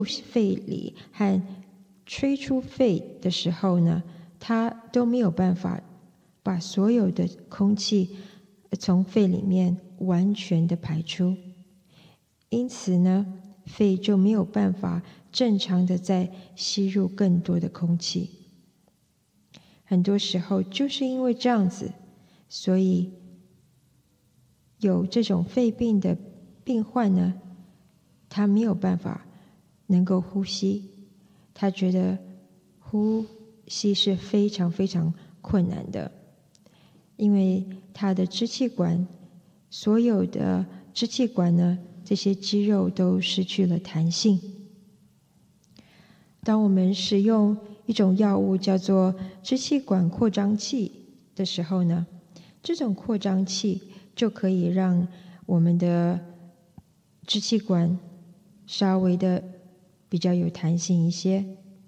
肺里和吹出肺的时候呢，它都没有办法把所有的空气从肺里面完全的排出，因此呢，肺就没有办法正常的再吸入更多的空气。很多时候就是因为这样子，所以有这种肺病的病患呢，他没有办法能够呼吸，他觉得呼吸是非常非常困难的，因为他的支气管，所有的支气管呢，这些肌肉都失去了弹性。当我们使用一种药物叫做支气管扩张器的时候呢，这种扩张器就可以让我们的支气管稍微的比较有弹性一些。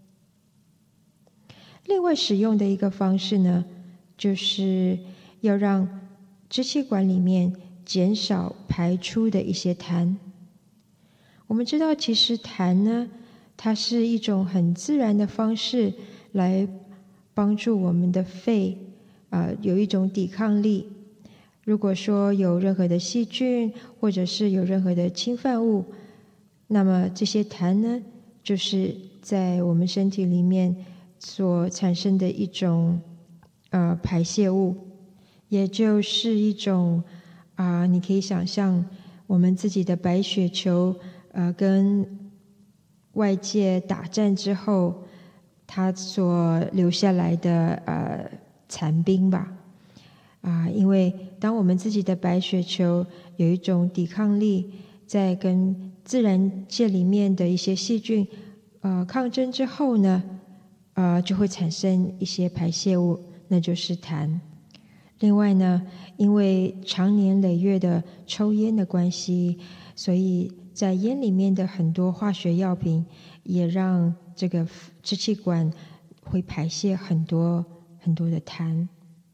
另外使用的一个方式呢，就是要让支气管里面减少排出的一些痰。我们知道其实痰呢，它是一种很自然的方式来帮助我们的肺有一种抵抗力。如果说有任何的细菌或者是有任何的侵犯物，那么这些痰呢，就是在我们身体里面所产生的一种排泄物，也就是一种你可以想象我们自己的白血球跟外界打战之后，它所留下来的残兵吧。因为当我们自己的白血球有一种抵抗力，在跟自然界里面的一些细菌抗争之后呢，就会产生一些排泄物，那就是痰。另外呢，因为长年累月的抽烟的关系，所以在烟里面的很多化学药品也让这个支气管会排泄很多很多的痰。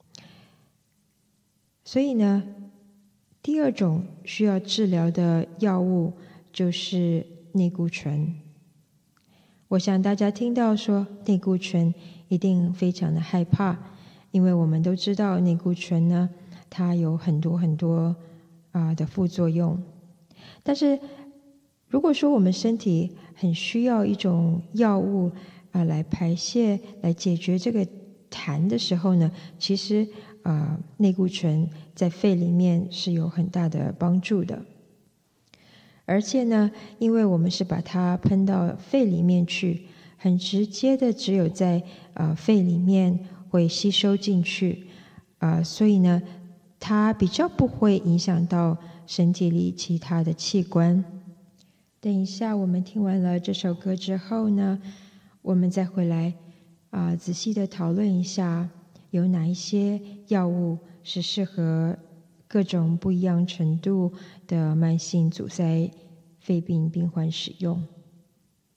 所以呢，第二种需要治疗的药物就是内固醇。我想大家听到说内固醇一定非常的害怕，因为我们都知道内固醇呢，它有很多很多的副作用。但是如果说我们身体很需要一种药物来排泄、来解决这个痰的时候呢，其实内固醇在肺里面是有很大的帮助的。而且呢，因为我们是把它喷到肺里面去，很直接的只有在肺里面会吸收进去，所以呢，它比较不会影响到身体里其他的器官。等一下我们听完了这首歌之后呢，我们再回来仔细的讨论一下，有哪一些药物是适合各种不一样程度的慢性阻塞肺病病患使用。